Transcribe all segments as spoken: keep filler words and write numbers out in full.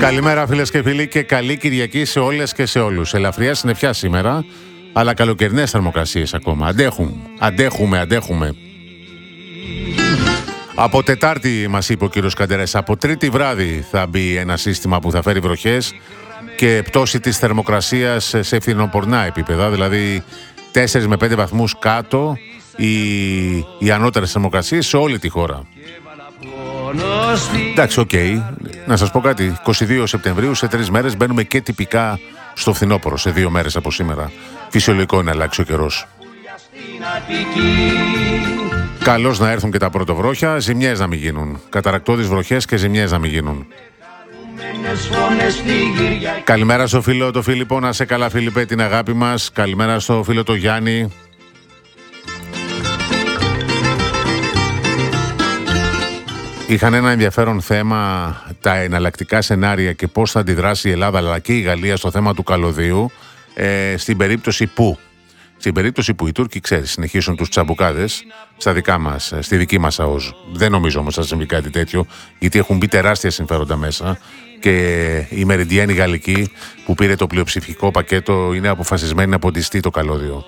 Καλημέρα φίλες και φίλοι και καλή Κυριακή σε όλες και σε όλους. Ελαφριά συννεφιά σήμερα, αλλά καλοκαιρινές θερμοκρασίες ακόμα. Αντέχουν, αντέχουμε, αντέχουμε. Από Τετάρτη, μας είπε ο κύριος Καντερές, από Τρίτη βράδυ θα μπει ένα σύστημα που θα φέρει βροχές και πτώση της θερμοκρασίας σε φθινοπορνά επίπεδα, δηλαδή τέσσερα με πέντε βαθμούς κάτω οι, οι ανώτερες θερμοκρασίες σε όλη τη χώρα. Εντάξει, οκ. Okay. Να σας πω κάτι. είκοσι δύο Σεπτεμβρίου, σε τρεις μέρες μπαίνουμε και τυπικά στο φθινόπωρο, σε δύο μέρες από σήμερα. Φυσιολογικό είναι να αλλάξει ο καιρός. Καλώς να έρθουν και τα πρωτοβρόχια, ζημιές να μην γίνουν. Καταρακτώδεις βροχές και ζημιές να μην γίνουν. Καλημέρα στο φίλο το Φίλιππο, να σε καλά Φίλιππε, την αγάπη μας. Καλημέρα στο φίλο το Γιάννη. Είχαν ένα ενδιαφέρον θέμα τα εναλλακτικά σενάρια και πώς θα αντιδράσει η Ελλάδα αλλά και η Γαλλία στο θέμα του καλωδίου ε, στην περίπτωση που στην περίπτωση που οι Τούρκοι, ξέρεις, συνεχίσουν τους τσαμπουκάδες στα δικά μας, στη δική μας ΑΟΣ. Δεν νομίζω όμως θα συμβεί κάτι τέτοιο, γιατί έχουν μπει τεράστια συμφέροντα μέσα και η Μεριντιένη Γαλλική που πήρε το πλειοψηφικό πακέτο είναι αποφασισμένη να ποντιστεί το καλώδιο.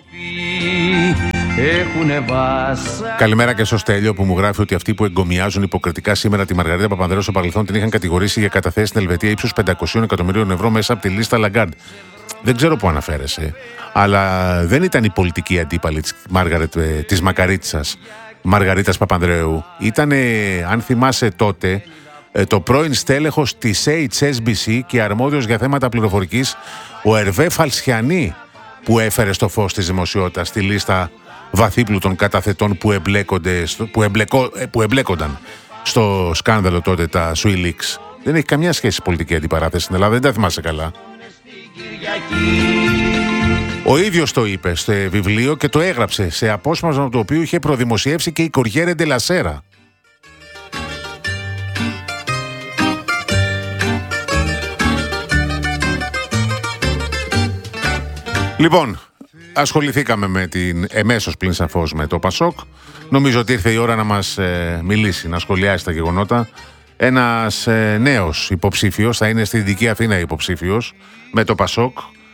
Καλημέρα και στο Στέλιο που μου γράφει ότι αυτοί που εγκομιάζουν υποκριτικά σήμερα τη Μαργαρίτα Παπανδρέου στο παρελθόν την είχαν κατηγορήσει για καταθέσεις στην Ελβετία ύψους πεντακόσια εκατομμυρίων ευρώ μέσα από τη λίστα Λαγκάρντ. Δεν ξέρω πού αναφέρεσαι, αλλά δεν ήταν η πολιτική αντίπαλη της, Μάργαρετ, της Μακαρίτσας, Μαργαρίτας Παπανδρέου. Ήταν, αν θυμάσαι τότε, το πρώην στέλεχος της έιτς ες μπι σι και αρμόδιος για θέματα πληροφορικής, ο Ερβέ Φαλσιανή, που έφερε στο φως της δημοσιότητας στη λίστα βαθύπλουτων καταθετών που, εμπλέκονται, που, εμπλεκό, που εμπλέκονταν στο σκάνδαλο τότε τα SwissLeaks. Δεν έχει καμιά σχέση πολιτική αντιπαράθεση στην Ελλάδα, δεν τα θυμάσαι καλά. Ο ίδιος το είπε στο βιβλίο και το έγραψε σε απόσπασμα το οποίο είχε προδημοσιεύσει και η Κοριέρε ντε λα Σέρα. Λοιπόν, ασχοληθήκαμε με την εμέσως πλην σαφώς με το Πασόκ. Νομίζω ότι ήρθε η ώρα να μας ε, μιλήσει, να σχολιάσει τα γεγονότα. Ένας ε, νέος υποψήφιος, θα είναι στη Δυτική Αθήνα υποψήφιος με το Πασόκ,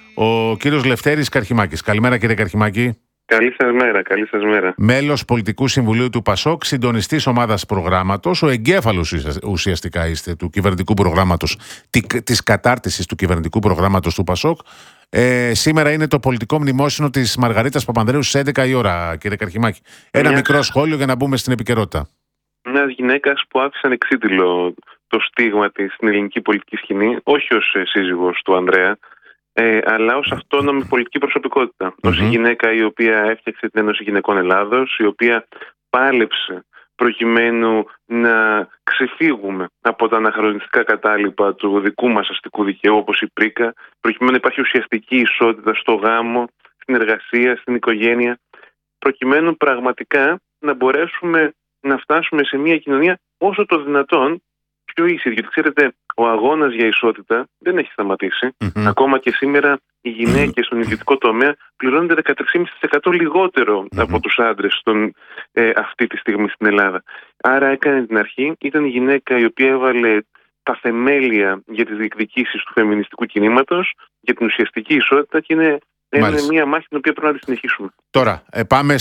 ο κύριος Λευτέρης Καρχημάκης. Καλημέρα κύριε Καρχημάκη. Καλή σας μέρα, καλή σας μέρα. Μέλος Πολιτικού Συμβουλίου του Πασόκ, συντονιστής ομάδας προγράμματος, ο εγκέφαλος ουσιαστικά είστε του κυβερνητικού προγράμματος, της κατάρτισης του κυβερνητικού προγράμματος του Πασόκ. Ε, σήμερα είναι το πολιτικό μνημόσυνο της Μαργαρίτας Παπανδρέου στις έντεκα η ώρα, κύριε Καρχημάκη. Ένα Μια... μικρό σχόλιο για να μπούμε στην επικαιρότητα. Μιας γυναίκας που άφησε ανεξίτηλο το στίγμα της στην ελληνική πολιτική σκηνή, όχι ως σύζυγος του Ανδρέα, ε, αλλά ως αυτόνομη πολιτική προσωπικότητα. Mm-hmm. Ως η γυναίκα η οποία έφτιαξε την Ένωση Γυναικών Ελλάδος, η οποία πάλεψε προκειμένου να ξεφύγουμε από τα αναχρονιστικά κατάλοιπα του δικού μας αστικού δικαίου, όπως η πρίκα, προκειμένου να υπάρχει ουσιαστική ισότητα στο γάμο, στην εργασία, στην οικογένεια, προκειμένου πραγματικά να μπορέσουμε να φτάσουμε σε μια κοινωνία όσο το δυνατόν πιο ίσια. Γιατί ξέρετε, ο αγώνας για ισότητα δεν έχει σταματήσει. Mm-hmm. Ακόμα και σήμερα οι γυναίκες στον ιδιωτικό τομέα πληρώνονται δεκατρία κόμμα πέντε τοις εκατό λιγότερο mm-hmm. από τους άντρες στον, ε, αυτή τη στιγμή στην Ελλάδα. Άρα έκανε την αρχή, ήταν η γυναίκα η οποία έβαλε τα θεμέλια για τις διεκδικήσεις του φεμινιστικού κινήματος, για την ουσιαστική ισότητα και είναι, είναι μια μάχη την οποία πρέπει να τη συνεχίσουμε. Τώρα, ε, πάμε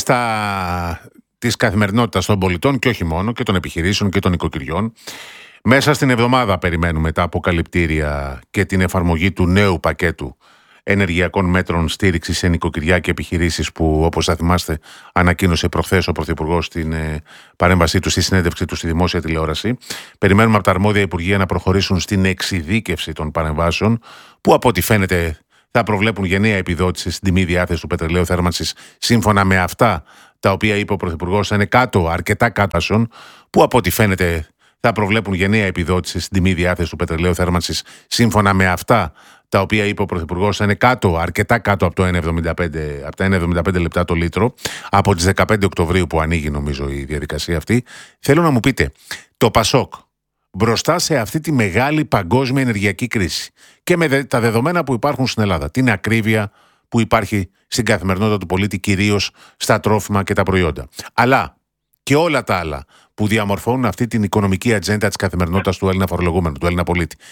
στα της καθημερινότητας των πολιτών και όχι μόνο, και των επιχειρήσεων και των οικοκυριών. Μέσα στην εβδομάδα περιμένουμε τα αποκαλυπτήρια και την εφαρμογή του νέου πακέτου ενεργειακών μέτρων στήριξης σε νοικοκυριά και επιχειρήσεις που, όπως θα θυμάστε, ανακοίνωσε προχθές ο Πρωθυπουργός στην ε, παρέμβασή του, στη συνέντευξη του στη δημόσια τηλεόραση. Περιμένουμε από τα αρμόδια υπουργεία να προχωρήσουν στην εξειδίκευση των παρεμβάσεων, που από ό,τι φαίνεται θα προβλέπουν γενναία επιδότηση στην τιμή διάθεση του πετρελαίου θέρμανσης, σύμφωνα με αυτά τα οποία είπε ο Πρωθυπουργός, θα είναι κάτω, αρκετά κάτω, που από ό,τι φαίνεται θα προβλέπουν γενναία επιδότηση στην τιμή διάθεση του πετρελαίου θέρμανσης, σύμφωνα με αυτά τα οποία είπε ο Πρωθυπουργός, θα είναι κάτω, αρκετά κάτω από, το ένα εβδομήντα πέντε, από τα ένα εβδομήντα πέντε λεπτά το λίτρο, από τις δεκαπέντε Οκτωβρίου που ανοίγει νομίζω η διαδικασία αυτή. Θέλω να μου πείτε, το Πασόκ μπροστά σε αυτή τη μεγάλη παγκόσμια ενεργειακή κρίση και με τα δεδομένα που υπάρχουν στην Ελλάδα, την ακρίβεια που υπάρχει στην καθημερινότητα του πολίτη, κυρίως στα τρόφιμα και τα προϊόντα, αλλά και όλα τα άλλα που διαμορφώνουν αυτή την οικονομική ατζέντα της καθημερινότητας του Έλληνα φορολογούμενου, του Έλληνα πολίτη,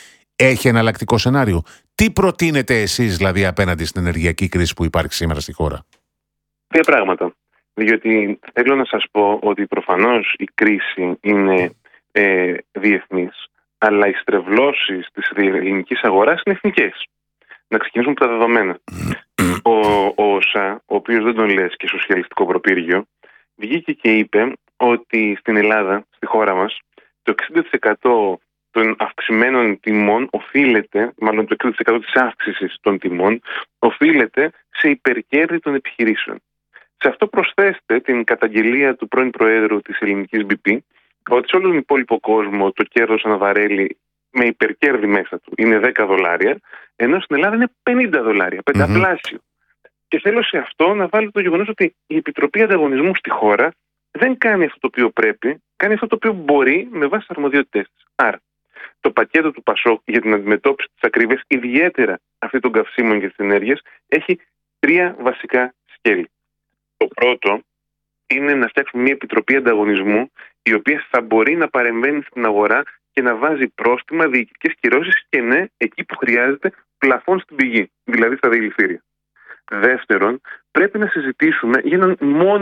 Έχει εναλλακτικό σενάριο? Τι προτείνετε εσείς δηλαδή απέναντι στην ενεργειακή κρίση που υπάρχει σήμερα στη χώρα? Δύο πράγματα. Διότι θέλω να σας πω ότι προφανώς η κρίση είναι ε, διεθνής, αλλά οι στρεβλώσεις της ελληνικής αγοράς είναι εθνικές. Να ξεκινήσουμε από τα δεδομένα. Ο, ο ΩΣΑ, ο οποίος δεν τον λες και σοσιαλιστικό προπύργιο, βγήκε και είπε ότι στην Ελλάδα, στη χώρα μας, το εξήντα τοις εκατό των αυξημένων τιμών οφείλεται, μάλλον το εξήντα τοις εκατό της αύξησης των τιμών, οφείλεται σε υπερκέρδη των επιχειρήσεων. Σε αυτό προσθέστε την καταγγελία του πρώην Προέδρου της ελληνικής μπι πι, ότι σε όλο τον υπόλοιπο κόσμο το κέρδος αναβαρέλει με υπερκέρδη μέσα του είναι δέκα δολάρια, ενώ στην Ελλάδα είναι πενήντα δολάρια, πενταπλάσιο. Mm-hmm. Και θέλω σε αυτό να βάλω το γεγονός ότι η Επιτροπή Ανταγωνισμού στη χώρα δεν κάνει αυτό το οποίο πρέπει, κάνει αυτό το οποίο μπορεί με βάση τις αρμοδιότητές της. Άρα, το πακέτο του Πασόκ για την αντιμετώπιση της ακρίβειας, ιδιαίτερα αυτή των καυσίμων και της ενέργειας, έχει τρία βασικά σκέλη. Το πρώτο είναι να φτιάξουμε μια επιτροπή ανταγωνισμού, η οποία θα μπορεί να παρεμβαίνει στην αγορά και να βάζει πρόστιμα, διοικητικές κυρώσεις και ναι, εκεί που χρειάζεται, πλαφόν στην πηγή, δηλαδή στα δηληστήρια. Δεύτερον, πρέπει να συζητήσουμε για έναν μόνο